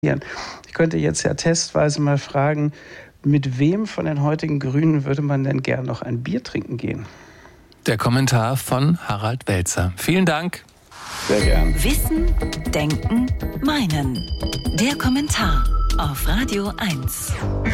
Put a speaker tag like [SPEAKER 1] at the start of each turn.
[SPEAKER 1] Ich könnte jetzt ja testweise mal fragen, mit wem von den heutigen Grünen würde man denn gern noch ein Bier trinken gehen?
[SPEAKER 2] Der Kommentar von Harald Welzer. Vielen Dank.
[SPEAKER 1] Sehr gern.
[SPEAKER 3] Wissen, Denken, Meinen. Der Kommentar auf Radio 1.